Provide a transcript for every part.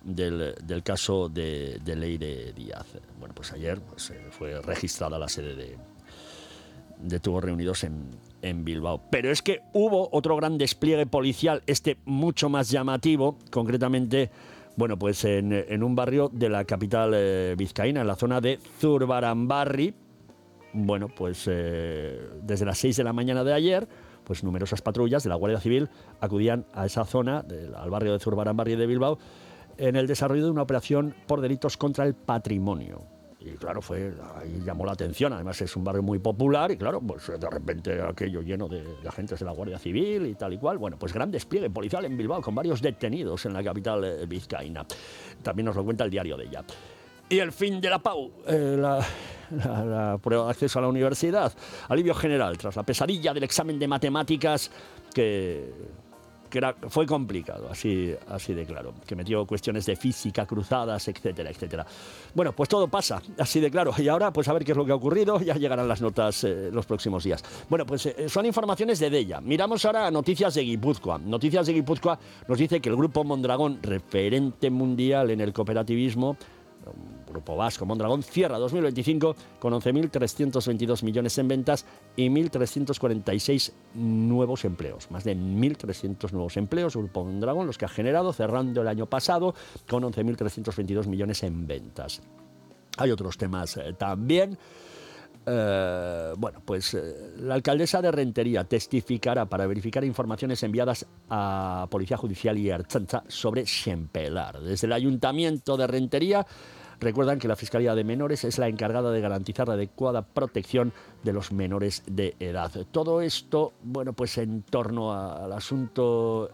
del caso de Leire Díaz. Bueno, pues ayer pues, fue registrada la sede de Tubos Reunidos en Bilbao. Pero es que hubo otro gran despliegue policial, mucho más llamativo, concretamente, bueno, pues en un barrio de la capital vizcaína, en la zona de Zurbaranbarri. Bueno, pues desde las 6 de la mañana de ayer, pues numerosas patrullas de la Guardia Civil acudían a esa zona, al barrio de Zurbaranbarri de Bilbao, en el desarrollo de una operación por delitos contra el patrimonio. Y claro, ahí llamó la atención. Además es un barrio muy popular y claro, pues de repente aquello lleno de agentes de la Guardia Civil y tal y cual. Bueno, pues gran despliegue policial en Bilbao con varios detenidos en la capital vizcaína. También nos lo cuenta el diario de ella. Y el fin de la PAU, la prueba de acceso a la universidad. Alivio general tras la pesadilla del examen de matemáticas fue complicado, así de claro, que metió cuestiones de física cruzadas, etcétera, etcétera. Bueno, pues todo pasa, así de claro. Y ahora, pues a ver qué es lo que ha ocurrido, ya llegarán las notas los próximos días. Bueno, pues son informaciones de Deia. Miramos ahora a Noticias de Guipúzcoa. Noticias de Guipúzcoa nos dice que el Grupo Mondragón, referente mundial en el cooperativismo, Grupo Vasco Mondragón, cierra 2025 con 11.322 millones en ventas y 1.346 nuevos empleos. Más de 1.300 nuevos empleos, Grupo Mondragón, los que ha generado, cerrando el año pasado con 11.322 millones en ventas. Hay otros temas también. Bueno, pues la alcaldesa de Rentería testificará para verificar informaciones enviadas a Policía Judicial y Ertzaintza sobre Xempelar. Desde el Ayuntamiento de Rentería recuerdan que la Fiscalía de Menores es la encargada de garantizar la adecuada protección de los menores de edad. Todo esto, bueno, pues en torno al asunto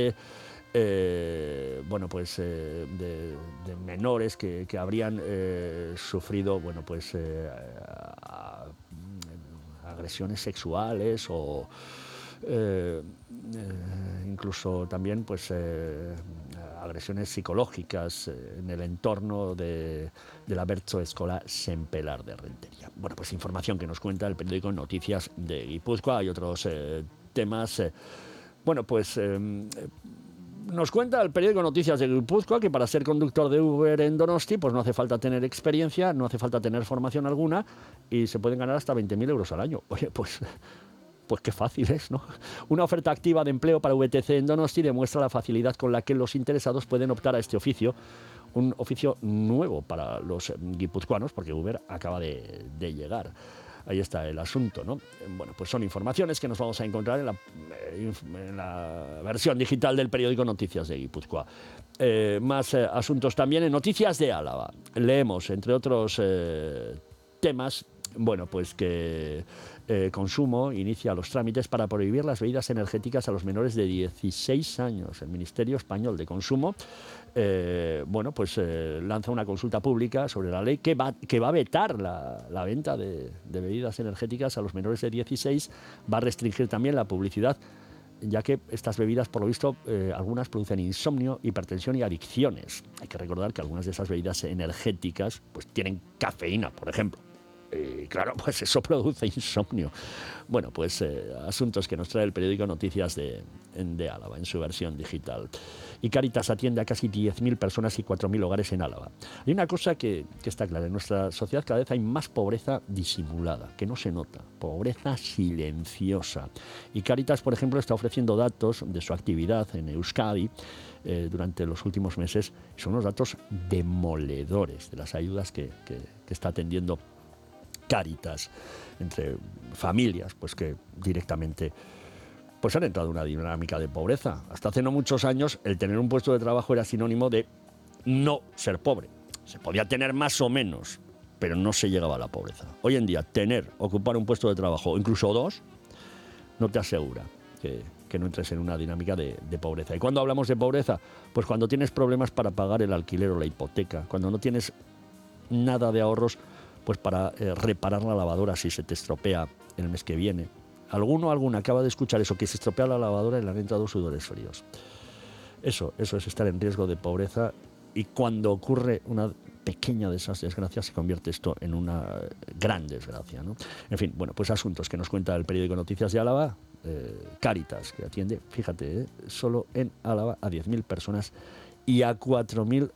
bueno, pues de menores que habrían sufrido, bueno, pues agresiones sexuales o incluso también pues agresiones psicológicas en el entorno de la Bertso Escola Xempelar de Rentería. Bueno, pues información que nos cuenta el periódico Noticias de Guipúzcoa. Hay otros temas. Bueno, pues nos cuenta el periódico Noticias de Guipúzcoa que para ser conductor de Uber en Donosti pues no hace falta tener experiencia, no hace falta tener formación alguna y se pueden ganar hasta 20.000 euros al año. Oye, pues qué fácil es, ¿no? Una oferta activa de empleo para VTC en Donosti demuestra la facilidad con la que los interesados pueden optar a este oficio, un oficio nuevo para los guipuzcoanos, porque Uber acaba de llegar. Ahí está el asunto, ¿no? Bueno, pues son informaciones que nos vamos a encontrar en la versión digital del periódico Noticias de Guipúzcoa. Más asuntos también en Noticias de Álava. Leemos, entre otros temas, bueno, pues que Consumo inicia los trámites para prohibir las bebidas energéticas a los menores de 16 años. El Ministerio Español de Consumo bueno, pues lanza una consulta pública sobre la ley que va a vetar la venta de bebidas energéticas a los menores de 16, va a restringir también la publicidad, ya que estas bebidas, por lo visto, algunas producen insomnio, hipertensión y adicciones. Hay que recordar que algunas de esas bebidas energéticas pues tienen cafeína, por ejemplo. Y claro, pues eso produce insomnio. Bueno, pues asuntos que nos trae el periódico Noticias de Álava en su versión digital. Y Cáritas atiende a casi 10.000 personas y 4.000 hogares en Álava. Hay una cosa que está clara: en nuestra sociedad cada vez hay más pobreza disimulada, que no se nota, pobreza silenciosa. Y Cáritas, por ejemplo, está ofreciendo datos de su actividad en Euskadi durante los últimos meses. Son unos datos demoledores de las ayudas que está atendiendo Cáritas entre familias pues que directamente pues han entrado en una dinámica de pobreza. Hasta hace no muchos años el tener un puesto de trabajo era sinónimo de no ser pobre. Se podía tener más o menos, pero no se llegaba a la pobreza. Hoy en día ocupar un puesto de trabajo, incluso dos, no te asegura que no entres en una dinámica de pobreza. ¿Y cuando hablamos de pobreza? Pues cuando tienes problemas para pagar el alquiler o la hipoteca, cuando no tienes nada de ahorros pues para reparar la lavadora si se te estropea el mes que viene. Alguna acaba de escuchar eso, que se estropea la lavadora y le han entrado sudores fríos. Eso es estar en riesgo de pobreza, y cuando ocurre una pequeña de esas desgracias se convierte esto en una gran desgracia, ¿no? En fin, bueno, pues asuntos que nos cuenta el periódico Noticias de Álava. Cáritas, que atiende, fíjate, solo en Álava a 10.000 personas y a 4.000